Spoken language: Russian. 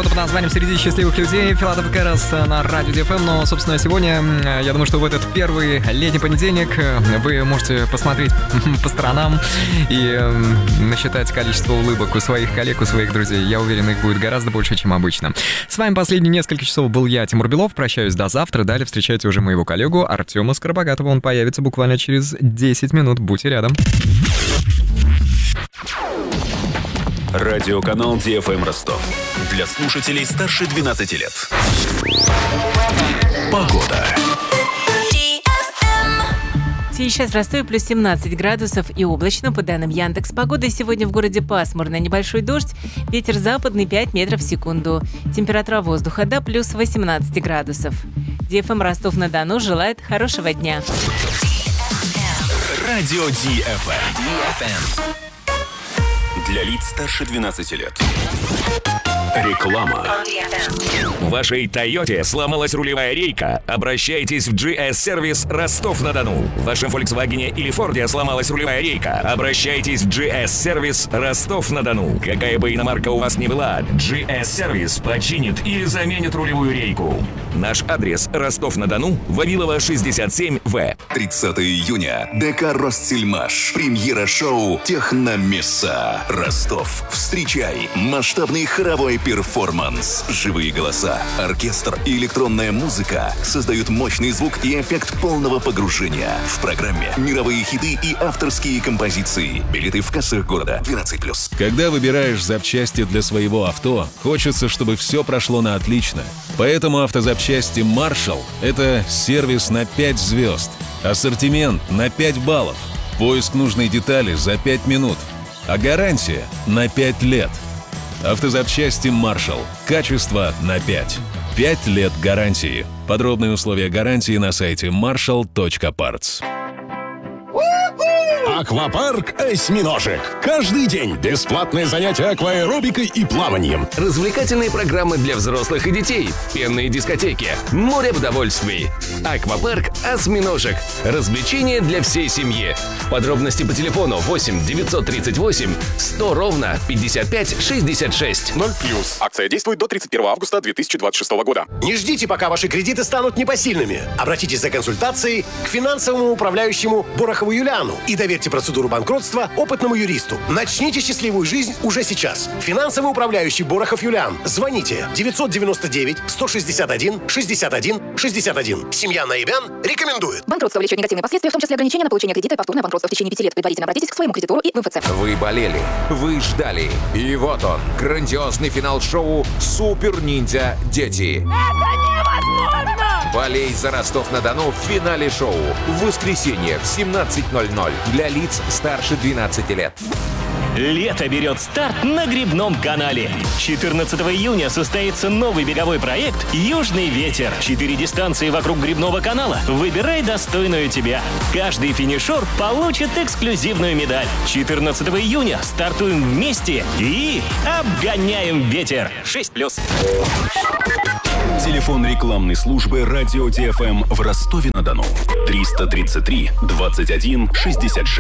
Работа под названием «Среди счастливых людей». Филатов и Кэрос на радио ДФМ. Но, собственно, сегодня, я думаю, что в этот первый летний понедельник вы можете посмотреть по сторонам и насчитать количество улыбок у своих коллег, у своих друзей. Я уверен, их будет гораздо больше, чем обычно. С вами последние несколько часов был я, Тимур Белов. Прощаюсь до завтра. Далее встречайте уже моего коллегу Артема Скоробогатова. Он появится буквально через 10 минут. Будьте рядом. Радиоканал ДФМ Ростов. Для слушателей старше 12 лет. Погода. Сейчас в Ростове плюс 17 градусов и облачно. По данным Яндекс.Погоды, сегодня в городе пасмурно, небольшой дождь, ветер западный 5 метров в секунду. Температура воздуха до плюс 18 градусов. ДФМ Ростов-на-Дону желает хорошего дня. Радио ДФМ. Для лиц старше 12 лет. Реклама. В вашей Тойоте сломалась рулевая рейка? Обращайтесь в GS-сервис Ростов-на-Дону. В вашем Volkswagen или Ford сломалась рулевая рейка? Обращайтесь в GS-сервис Ростов-на-Дону. Какая бы иномарка у вас ни была, GS-сервис починит или заменит рулевую рейку. Наш адрес: Ростов-на-Дону, Вавилова, 67В. 30 июня. ДК «Ростсельмаш». Премьера шоу «Техномесса». Ростов. Встречай масштабный хоровой перформанс. Живые голоса, оркестр и электронная музыка создают мощный звук и эффект полного погружения. В программе мировые хиты и авторские композиции. Билеты в кассах города 12+. Когда выбираешь запчасти для своего авто, хочется, чтобы все прошло на отлично. Поэтому автозапчасти Marshall — это сервис на 5 звезд. Ассортимент на 5 баллов. Поиск нужной детали за 5 минут. А гарантия на 5 лет. Автозапчасти Marshall. Качество на 5. 5 лет гарантии. Подробные условия гарантии на сайте marshall.parts. Аквапарк «Осьминожек». Каждый день бесплатные занятия акваэробикой и плаванием. Развлекательные программы для взрослых и детей. Пенные дискотеки. Море удовольствий. Аквапарк «Осьминожек». Развлечения для всей семьи. Подробности по телефону 8 938 100 ровно 55 66. 0+. Акция действует до 31 августа 2026 года. Не ждите, пока ваши кредиты станут непосильными. Обратитесь за консультацией к финансовому управляющему Борохову Юлиану и доверьте процедуру банкротства опытному юристу. Начните счастливую жизнь уже сейчас. Финансовый управляющий Борохов Юлиан. Звоните 999 161 61 61. Семья Наибян рекомендует. Банкротство влечет негативные последствия, в том числе ограничение на получение кредита и повторное банкротство в течение 5 лет. Предварительно обратитесь к своему кредитору и в МФЦ. Вы болели, вы ждали. И вот он, грандиозный финал шоу «Супер Ниндзя Дети». Это невозможно! Болей за Ростов-на-Дону в финале шоу. В воскресенье в 17:00 для лиц старше 12 лет. Лето берет старт на Грибном канале. 14 июня состоится новый беговой проект «Южный ветер». 4 дистанции вокруг Грибного канала. Выбирай достойную тебя. Каждый финишер получит эксклюзивную медаль. 14 июня стартуем вместе и обгоняем ветер. 6+. Телефон рекламной службы радио ДФМ в Ростове-на-Дону. 333 21 66.